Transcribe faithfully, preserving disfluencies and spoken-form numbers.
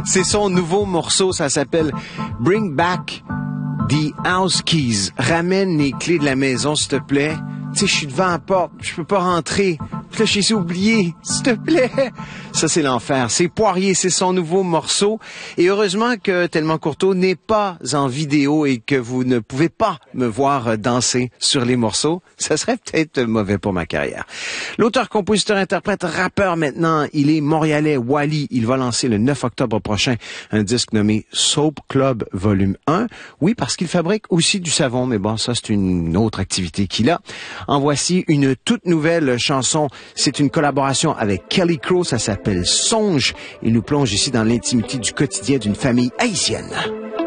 C'est son nouveau morceau, ça s'appelle Bring Back the House Keys. Ramène les clés de la maison, s'il te plaît. Tu sais, je suis devant la porte, je peux pas rentrer. Puis là, j'ai oublié, s'il te plaît. Ça, c'est l'enfer. C'est Poirier, c'est son nouveau morceau. Et heureusement que Tellement Courteau n'est pas en vidéo et que vous ne pouvez pas me voir danser sur les morceaux. Ça serait peut-être mauvais pour ma carrière. L'auteur, compositeur, interprète, rappeur maintenant, il est montréalais, Wally. Il va lancer le neuf octobre prochain un disque nommé Soap Club Volume un. Oui, parce qu'il fabrique aussi du savon, mais bon, ça, c'est une autre activité qu'il a. En voici une toute nouvelle chanson. C'est une collaboration avec Kelly Crow, ça s'appelle Songe. Il nous plonge ici dans l'intimité du quotidien d'une famille haïtienne.